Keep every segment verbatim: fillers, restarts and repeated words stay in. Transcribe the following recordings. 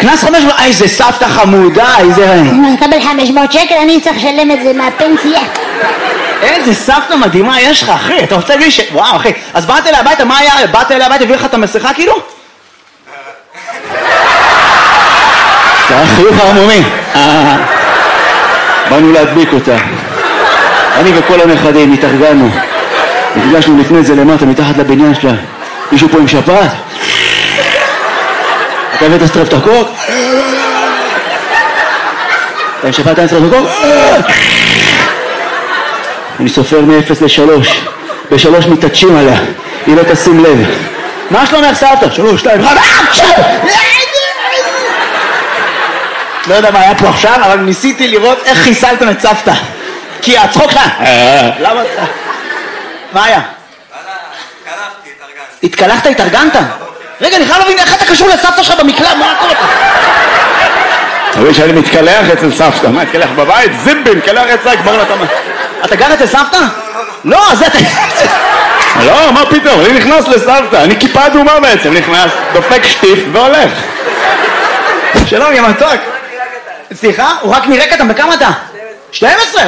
קנס חמש מאות, איזה סבתא חמודה, איזה... אני מקבל חמש מאות שקל, אני צריך לשלם את זה מהפנסיה. איזה סבתא מדהימה יש לך, אחי, אתה רוצה להגיד ש... וואו, אחי, אז באת אליה הביתה, מה היה? באת אליה הביתה, הביא לך את המסכה כאילו? זה היה חיוך ערמומי. באנו להדביק אותה. אני וכל הנכדים התארגנו. נפגשנו לפני זה למטה, מתחת לבניין שלה. מישהו פה עם שפעת? אתה הבאת סטרפטוקוק? אתה עם שפעת אין סטרפטוקוק? אני סופר מ-אפס לשלוש. בשלוש מתעטשים עליה. היא לא תשים לב. מה שלומך סבתא? שלוש, שתיים, אחד. לא יודע מה היה פה עכשיו, אבל ניסיתי לראות איך חיסלתם את סבתא. כי הצחוק לך. למה? מה היה? התקלחתי, התארגנתי. התקלחת, התארגנת? רגע, אני חייב להבין איך אתה קשור לסבתא שלך במקלט, מה קורה פה? תראי שאני מתקלח אצל סבתא, מה, התקלח בבית? זיבי, מתקלח אצלה, כבר אתה... אתה גר אצל סבתא? לא, אז אתה... לא, מה פתאום, אני נכנס לסבתא, אני כיפה אדומה בעצם, נכנס, דופק שטיף והולך. שלום, יא מתוק. סליחה? הוא רק נראה קטן, בכמה אתה? שתים עשרה?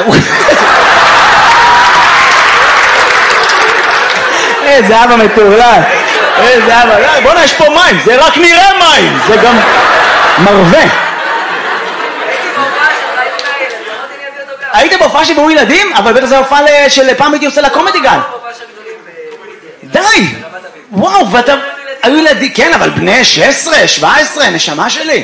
איזה אבא מטורלל. איזה אבא, בוא'נה, יש פה מים, זה רק נראה מים, זה גם מרווה. היית בהופעה שבאו ילדים? אבל בטח זה הופעה של פעם הייתי עושה לקומדי גל. די! וואו, ואתה... היו ילדים, כן, אבל בני שש עשרה, שבע עשרה, נשמה שלי.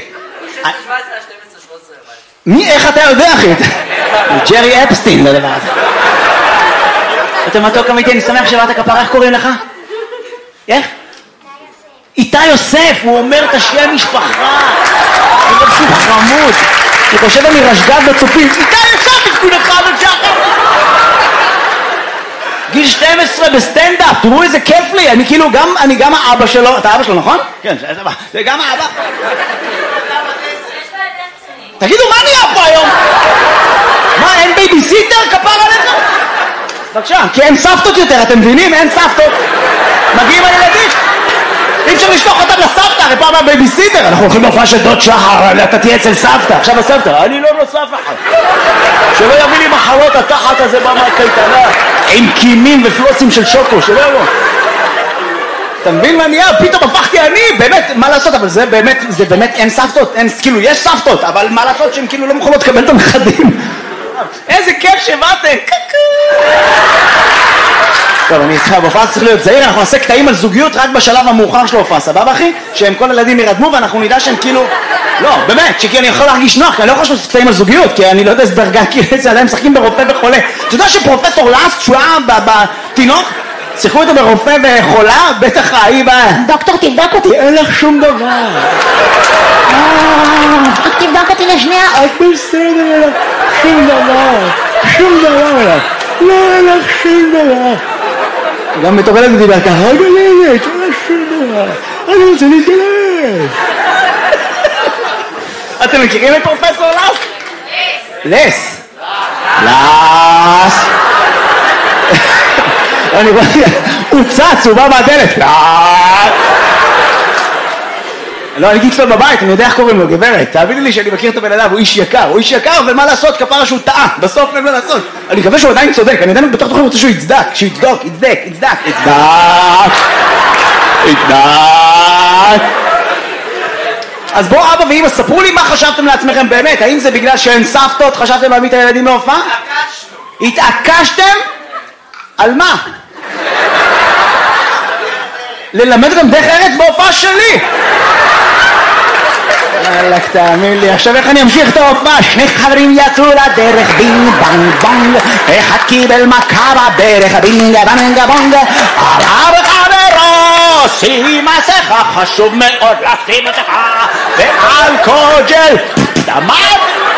מי, איך אתה יודע, אחי? ג'רי אפסטין, לדבר הזה. אתה מתוק אמיתי, אני שמח שבאת כפרה, איך קוראים לך? איך? איתי יוסף, הוא אומר את השם משפחה. הוא אומר שהוא חמוד. הוא חושב אני רשגב בצופים. איתי יוסף, תקעו לך בג'חר. גיל שתים עשרה בסטנדאפ, תראו איזה כיף לי. אני כאילו גם, אני גם האבא שלו. אתה אבא שלו, נכון? כן, זה גם האבא. תגידו, מה נהיה פה היום? מה, אין בייביסיטר כפר עליך? בבקשה, כי אין סבתות יותר, אתם מבינים? אין סבתות. מגיעים הילדים. אי אפשר לשלוח אותם לסבתא, הרי פעם הבייביסיטר. אנחנו הולכים להופעה של דוד שחר, אתה תהיה אצל סבתא. עכשיו הסבתא, אני לא נוסף אחד. שלא יביא לי מחלות התחת הזה במקייטנה, עם קימים ופלוסים של שוקו, שלא יבוא. אתה מבין מה נהיה? פתאום הפכתי אני, באמת, מה לעשות? אבל זה באמת, זה באמת אין סבתות, אין, כאילו יש סבתות, אבל מה לעשות שהן כאילו לא מוכנות לקבל את הנכדים? איזה כיף שבאתם, קקו. טוב, אני איתך, בהופעה צריך להיות זהיר, אנחנו נעשה קטעים על זוגיות רק בשלב המאוחר של ההופעה, סבבה אחי? שהם כל הילדים ירדמו ואנחנו נדע שהם כאילו... לא, באמת, שכי אני יכול להרגיש נוח, כי אני לא יכול לעשות קטעים על זוגיות, כי אני לא יודע איזה דרגה, כי איזה עליהם משחקים ברופא וחולה. אתה יודע שפרופסור לאסט, שהוא היה בתינוק, שיחקו איתו ברופא וחולה, בטח ההיא בא... דוקטור, תבדוק אותי. אין לך שום דבר. רק תבדוק אותי לשנייה. את בסדר, שום דבר, שום דבר. לא, אין לך שום דבר. גם מטורלת דיבר ככה, רגע לילד, אין לך שום דבר. אני רוצה להתגלש. אתם מכירים את פרופסור לס? לס. לס. אני רואה, הוא צץ, הוא בא מהדלת. לא, אני אגיד לו בבית, אני יודע איך קוראים לו, גברת. תאביני לי שאני מכיר את הבן אדם, הוא איש יקר. הוא איש יקר, ומה לעשות, כפרה שהוא טעה. בסוף אין מה לעשות. אני מקווה שהוא עדיין צודק. אני עדיין בתוך תוכם רוצה שהוא יצדק. שהוא יצדוק, יצדק, יצדק, יצדק. יצדק. אז בואו אבא ואמא, ספרו לי מה חשבתם לעצמכם באמת. האם זה בגלל שאין סבתות, חשבתם להביא את הילדים להופעה? התעקשנו. התעקשתם? על מה? ללמד אותם דרך ארץ בהופעה שלי. יאללה, תאמין לי, עכשיו איך אני אמשיך את ההופעה? שני חברים יצאו לדרך, בינג בנג בונג, אחד קיבל מכה בדרך, בינג בנג בונג, הרב חברו, שים מסכה, חשוב מאוד לשים מסכה, ואלכוג'ל, דמד.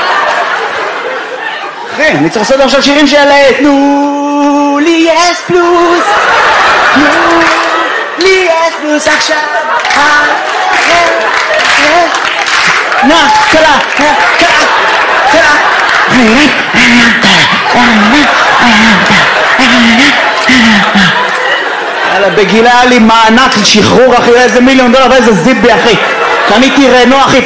אחי, אני צריך לעשות עכשיו שירים של תנו לי אס פלוס, תנו לי אס פלוס עכשיו, נא, קלה, קלה, קלה. יאללה, בגילה היה לי מענק שחרור אחי, איזה מיליון דולר ואיזה זיבי אחי. קניתי רנו אחי.